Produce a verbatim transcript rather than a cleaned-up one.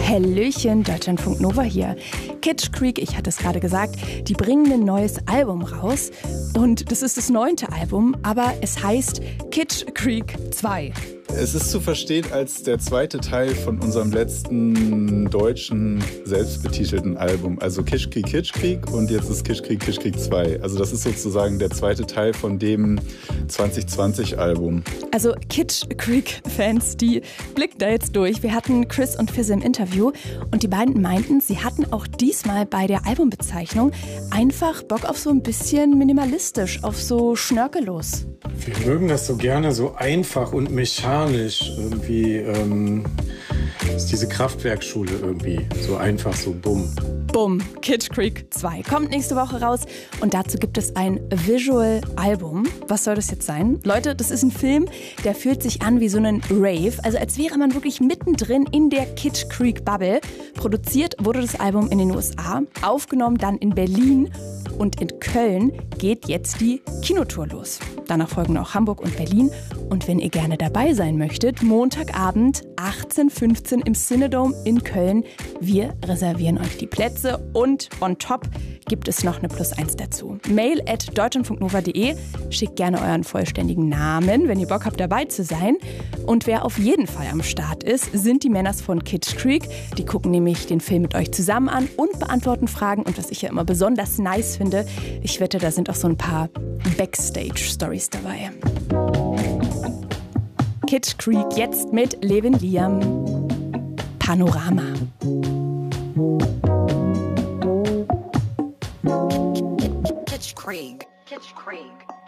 Hallöchen, Deutschlandfunk Nova hier. Kitsch Creek, ich hatte es gerade gesagt, die bringen ein neues Album raus. Und das ist das neunte Album, aber es heißt Kitsch Creek zwei. Es ist zu verstehen als der zweite Teil von unserem letzten deutschen selbstbetitelten Album. Also Kitsch Creek, Kitsch Creek und jetzt ist Kitsch Creek, Kitsch Creek zwei. Also das ist sozusagen der zweite Teil von dem zwanzig zwanzig Album. Also Kitsch Creek-Fans, die blicken da jetzt durch. Wir hatten Chris und Fizz im Interview und die beiden meinten, sie hatten auch diesmal bei der Albumbezeichnung einfach Bock auf so ein bisschen minimalistisch, auf so schnörkellos. Wir mögen das so gerne so einfach und mechanisch irgendwie. Ähm, ist diese Kraftwerkschule irgendwie so einfach, so bumm. Bumm, Kitsch Creek zwei kommt nächste Woche raus und dazu gibt es ein Visual-Album. Was soll das jetzt sein? Leute, das ist ein Film, der fühlt sich an wie so ein Rave, also als wäre man wirklich mittendrin in der Kitsch Creek Bubble. Produziert wurde das Album in den U S A, aufgenommen dann in Berlin und in Köln geht jetzt die Kinotour los. Danach folgen noch Hamburg und Berlin. Und wenn ihr gerne dabei sein möchtet, Montagabend achtzehn Uhr fünfzehn im Cinedome in Köln. Wir reservieren euch die Plätze und on top gibt es noch eine Plus eins dazu. Mail at deutschlandfunknova punkt de. Schickt gerne euren vollständigen Namen, wenn ihr Bock habt, dabei zu sein. Und wer auf jeden Fall am Start ist, sind die Männers von Kitsch Creek. Die gucken nämlich den Film mit euch zusammen an und beantworten Fragen. Und was ich ja immer besonders nice finde, ich wette, da sind auch so ein paar Backstage-Stories dabei. Kitsch Creek jetzt mit Levin Liam. Panorama. Kitsch Creek. Kitsch Creek.